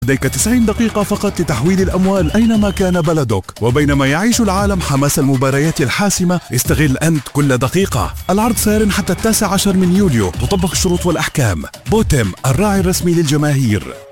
لديك 90 دقيقة فقط لتحويل الأموال أينما كان بلدك. وبينما يعيش العالم حماس المباريات الحاسمة، استغل أنت كل دقيقة. العرض سار حتى 19 من يوليو. تطبق الشروط والأحكام. بوتم، الراعي الرسمي للجماهير.